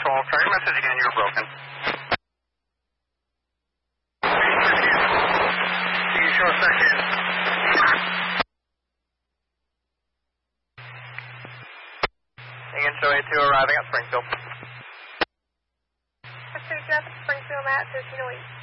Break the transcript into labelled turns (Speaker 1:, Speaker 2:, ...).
Speaker 1: call. Try your message again. You're broken. You show a second. Again, show A2 arriving at Springfield.
Speaker 2: Pursuit Jeff at Springfield at 1308.